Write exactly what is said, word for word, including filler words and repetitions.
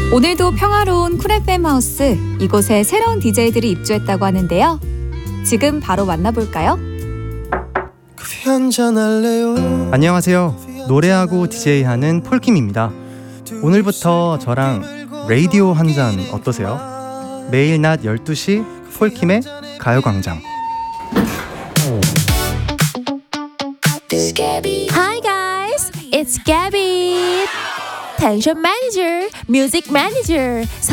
오늘도 평화로운 쿨 에프엠 하우스, 이곳에 새로운 디제이들이 입주했다고 하는데요. 지금 바로 만나볼까요? 커피 한잔 할래요? 안녕하세요. 노래하고 디제이하는 폴킴입니다. 오늘부터 저랑 라디오 한 잔 어떠세요? 매일 낮 열두 시 폴킴의 가요광장. Hi guys, it's Gabby. 텐션 매니저, 뮤직 매니저,